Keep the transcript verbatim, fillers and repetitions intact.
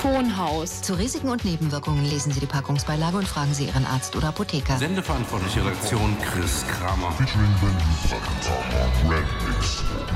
Tonhaus. Zu Risiken und Nebenwirkungen lesen Sie die Packungsbeilage und fragen Sie Ihren Arzt oder Apotheker. Sendeverantwortliche Redaktion Chris Kramer. Featuring Benjamin Kramer, Red Mix.